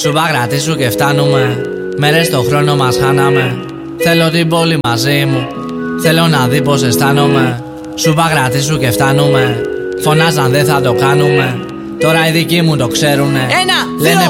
Σου παγρατήσου και φτάνουμε. Μέρες το χρόνο μας χάναμε. Θέλω την πόλη μαζί μου. Θέλω να δει πως αισθάνομαι. Σου παγρατήσου και φτάνουμε. Φωνάζαν δεν θα το κάνουμε. Τώρα οι δικοί μου το ξέρουνε. Ένα, λένε